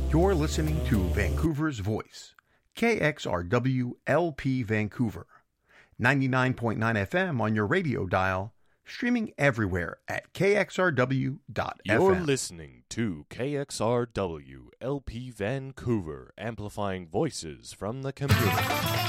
You're listening to Vancouver's Voice, KXRW LP Vancouver, 99.9 FM on your radio dial, streaming everywhere at kxrw.fm. You're listening to KXRW LP Vancouver, amplifying voices from the community.